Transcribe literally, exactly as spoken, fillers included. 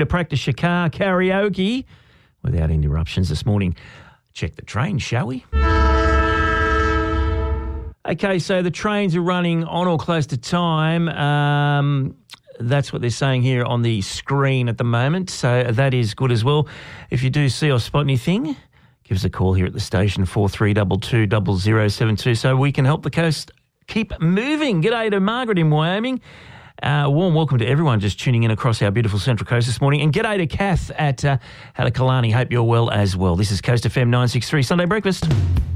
to practice your car karaoke without interruptions this morning. Check the train, shall we? Okay, so the trains are running on or close to time. Um, that's what they're saying here on the screen at the moment, so that is good as well. If you do see or spot anything, give us a call here at the station, four three two two, zero zero seven two, so we can help the coast keep moving. G'day to Margaret in Wyoming. Uh, warm welcome to everyone just tuning in across our beautiful Central Coast this morning. And g'day to Kath at uh, Halakalani. Hope you're well as well. This is Coast F M nine six three Sunday Breakfast.